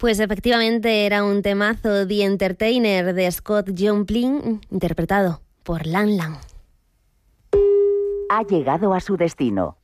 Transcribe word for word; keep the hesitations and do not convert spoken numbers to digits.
Pues efectivamente era un temazo, The Entertainer, de Scott Joplin, interpretado por Lang Lang. Ha llegado a su destino.